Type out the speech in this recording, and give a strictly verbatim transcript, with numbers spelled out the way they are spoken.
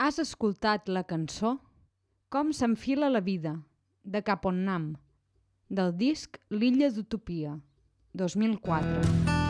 Has escoltat la cançó Com s'enfila la vida, de Caponnam, del disc L'illa d'Utopia, dos mil quatre.